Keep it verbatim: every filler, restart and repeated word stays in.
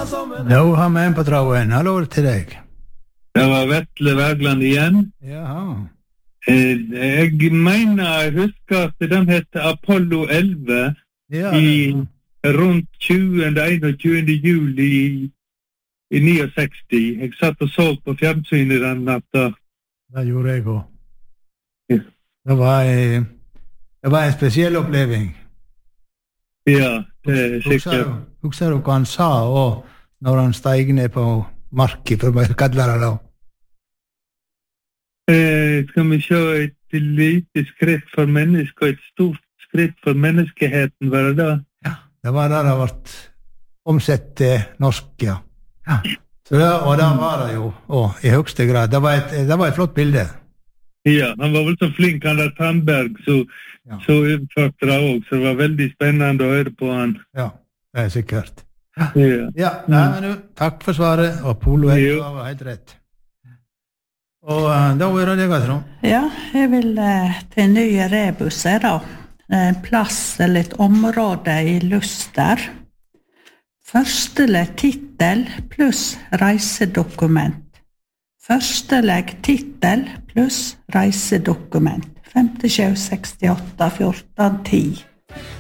Nå har vi en på traven. Hallo til deg. Det var Vetle Wergeland igjen. Jaha. Jeg mener, jeg husker at den heter Apollo elleve Ja, i rundt tjuende einogtjuende juli i, i sekstini. Jeg satt og så på fjernsynet den natta. det gjorde jeg også. Ja. Det var, en- det var en spesiell oppleving. Ja, det er Husker sikkert. du, husker du hva han sa og når han steg ned på marken, for å kalle det da? Eh, skal vi se, et lite skritt for mennesker, et stort skritt for menneskeheten, var det da? Ja. Det var det det ble omsett til norsk, ja. ja. Så det, og det var det jo, og i høyeste grad. Det var et, det var et flott bilde. Ja, han var vel så flink, han der Tandberg, så, Ja. så utførte det også, så det var veldig spennende å høre på han. Ja, det er sikkert. Ja. Ja, nei, men du, takk for svaret, og Polo Jo. var helt rett. Og uh, da er det deg, Trond. Ja, jeg vil eh, til nye rebuser da. En plass eller et område i Luster. Førstelegg titel pluss reisedokument. Førstelegg titel pluss reisedokument. fem sju seks åtte fjorten ti.